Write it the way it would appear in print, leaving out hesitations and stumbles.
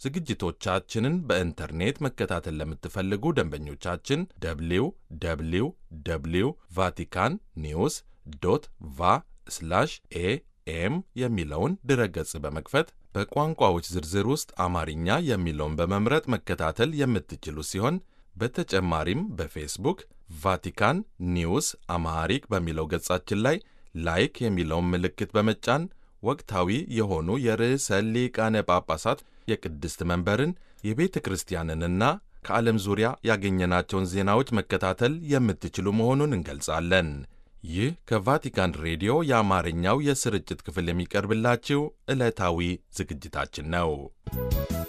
ዝግጅቶቻችንን በኢንተርኔት መከታተል ለምትፈልጉ ደንበኞቻችን www ቫቲካን ኒውስ ቫ ኤኤም የሚለውን ድረገጽ በመክፈት በቋንቋዎች ዝርዝር ውስጥ አማርኛ የሚለውን በመምረጥ መከታተል የምትችሉ ሲሆን በተጨማሪም በፌስቡክ ቫቲካን ኒውስ አማሃሪክ በሚለው ገጻችን ላይ ላይክ የሚለውን ምልክት በመጫን ወቅታዊ የሆኑ የርዕሰ ሊቃነ ጳጳሳት የቅድስት መንበርን የቤተ ክርስቲያንንና ከዓለም ዙሪያ ያገኘናቸውን ዜናዎች መከታተል የምትችሉ መሆኑን እንገልጻለን። ይህ ከቫቲካን ሬዲዮ የአማርኛው የስርጭት ክፍል የሚቀርብላችሁ ዕለታዊ ዝግጅታችን ነው።